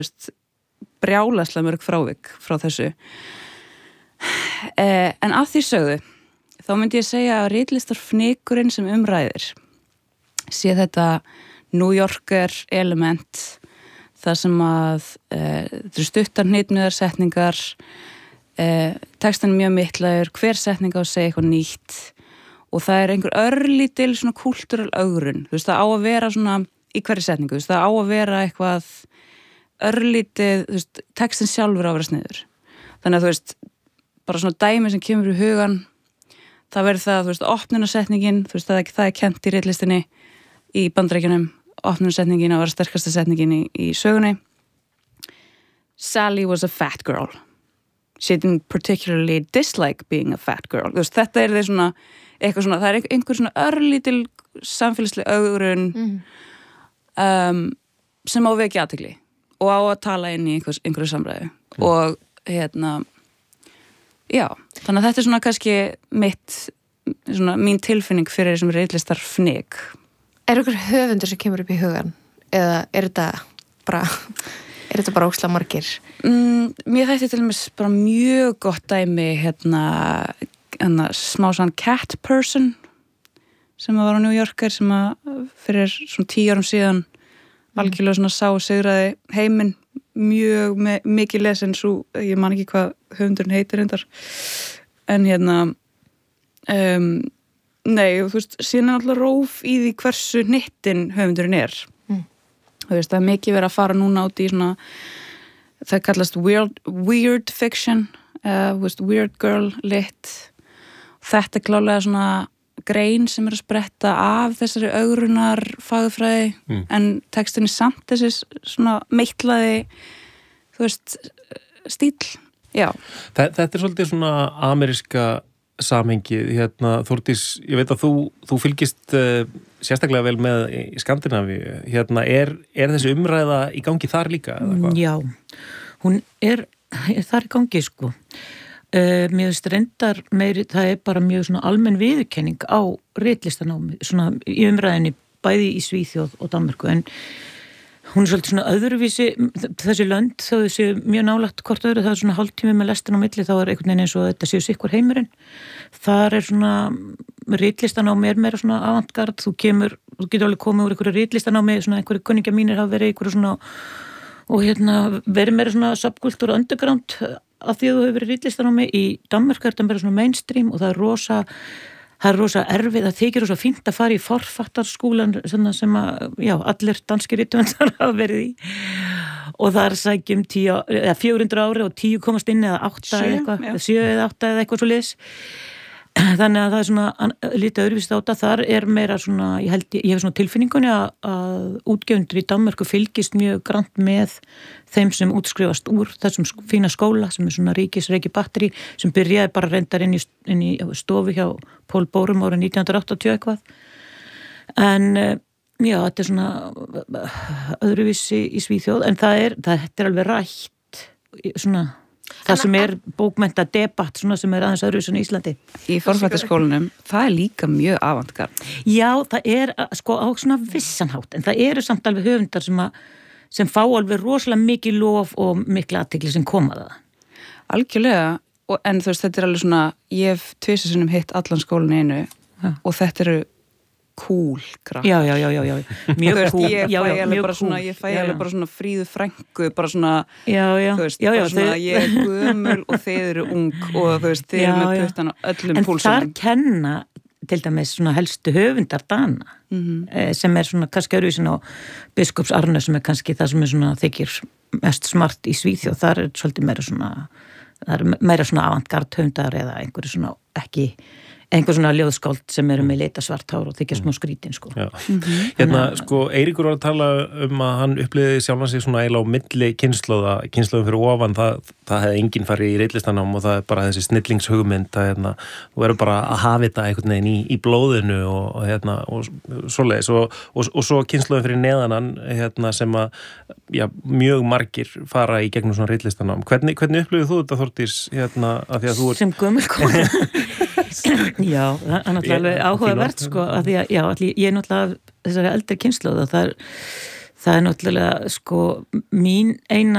brjálæslega mörg frávik frá þessu. En að því sögðu, þá myndi ég segja að ritlistarfnykurinn sem umræðir sé þetta New Yorker element, það sem að þetta stuttar hnitmiðar setningar, textan mjög miklaður, hver setning á að segja eitthvað nýtt og það einhver örlítil svona kultúral ögrun, það á að vera svona í hverju setningu, það á að vera eitthvað örlítið, textin sjálfur á að vera sniður. Þannig að bara svona dæmi sem kemur í hugan, það verður það, opnunarsetningin, það kennt í ritlistinni í Bandaríkjunum, opnunarsetningin að vera sterkasta setningin í sögunni. Sally was a fat girl. She didn't particularly dislike being a fat girl. Þetta þeir svona, eitthvað svona, það einhver svona örlítil samfélagsleg ögrun sem á vekja athygli og á að tala inn í einhverju samræðu. Og já, þannig að þetta svona kannski mín tilfinning fyrir þessum ritlistarfnyk. Ykkur höfundur sem kemur upp í hugan? Eða er þetta bara ókslega margir? Mér þætti til dæmis bara mjög gott dæmi smá svona cat person sem var á New Yorker sem að fyrir svona 10 árum síðan algjörlega svona sá sigraði heiminn mjög mikið lesin svo, ég man ekki hvað höfundurinn heitir reyndar en síðan alltaf róf í því hversu hnittin höfundurinn er það er mikið verið að fara núna út í svona það kallast weird fiction weird girl lit þetta klálega svona grein sem að spretta af þessari ögrunar fagurfræði en textin samt þessi svona meitlaði stíl. Já. Þetta er svolítið svona ameríska samhengið. Þórdís, ég veit að þú fylgist sérstaklega vel með í Skandinavíu. Er þessi umræða í gangi þar líka? Já, hún er þar í gangi sko. Mér finnst reyndar meiri, það bara mjög svona almenn viðurkenning á ritlistanámi, svona í umræðinni bæði í Svíþjóð og Danmörku, en hún er svolítið svona öðruvísi, þessi lönd, þó þessi mjög nálægt hvort öðru, það er svona hálftími með lestin á milli, þá er einhvern veginn eins og þetta séu sikkur heimurinn. Þar er svona, ritlistanámi meira svona avantgard, þú getur alveg komið úr einhverju ritlistanámi, svona einhverju kunningjar mínir hafa verið einhverju svona, og verið meira svona subkultúr og underground af því að þú hefur verið ritlistanámi í Danmörku er þetta meira svona mainstream og það er rosa erfið, það þykir rosa fínt að fara í forfattarskúlan sem að, allir danski rithöfundar hafa verið í og það sækjum 400 ári og 10 komast inn eða 8 eða eitthvað, 7 eða 8 eða eitthvað svo liðs. Þannig að það er svona lítið öðruvísið á þetta, þar er meira svona, ég hef svona tilfinningunni að útgefundur í Danmörku fylgist mjög grannt með þeim sem útskrifast úr þessum fína skóla sem er svona ríkisreiki batteri sem byrjaði bara reyndar inn í stofu hjá Pól Bórum árið 1980 eitthvað. En þetta er svona öðruvísi í Svíþjóð, en þetta er alveg rætt svona það sem er bókmennta debatt svona sem er aðeins öðruvísi í Íslandi. Í fornfræðaskólanum, það er líka mjög avantgard. Já, það er sko á svona vissanhátt, en það eru samt alveg höfundar sem fá alveg rosalega mikið lof og mikla athygli sem koma það. Algjörlega, en þetta er alveg svona, ég hef 2 sinnum hitt allan skólan í einu og þetta eru cool krakkar. Já. Mjög cool. Ég fæ alveg bara svona Fríðu frænku, bara svona, svona ég er gömul og þið eru ung og þið eru með puttan á öllum púlsunum. En þar kenna til dæmis svona helstu höfundar Dana, sem er svona kannski öðruvísin á Biskups Arne sem er kannski það sem er svona þykir mest smart í Svíþjóð, þar er svolítið meira svona avantgard höfundar eða einhverju svona einhver svona ljóðskáld sem eru með lita svart hár og þykja smá skrítin sko. Eiríkur var að tala að hann upplýði sjálfan sig svona eiginlega á milli kynslóðum fyrir ofan, það hefði enginn farið í ritlistanám og það er bara þessi snillingshugmynd að þú eru bara að hafa þetta einhvern veginn í blóðinu og svoleiðis og svo kynslóðum fyrir neðan hann sem að mjög margir fara í gegnum svona ritlistanám. Hvernig upplýðið þú þetta, Þórdís, að því að þú sem gömul kona? Já, það er náttúrulega alveg áhugavert sko, að því að ég er náttúrulega þessari eldri kynslóð og það er náttúrulega sko mín eina